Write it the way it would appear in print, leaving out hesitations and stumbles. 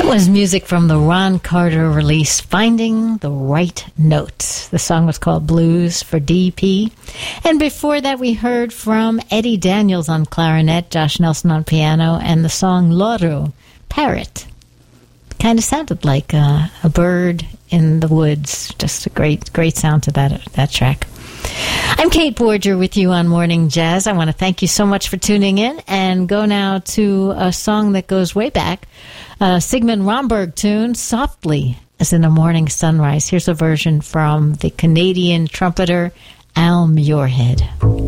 Was music from the Ron Carter release, Finding the Right Notes. The song was called Blues for DP. And before that, we heard from Eddie Daniels on clarinet, Josh Nelson on piano, and the song Loro, Parrot. Kind of sounded like a bird in the woods. Just a great sound to that track. I'm Kate Borger with you on Morning Jazz. I want to thank you so much for tuning in and go now to a song that goes way back. Sigmund Romberg tune, Softly as in a Morning Sunrise. Here's a version from the Canadian trumpeter Al Muirhead.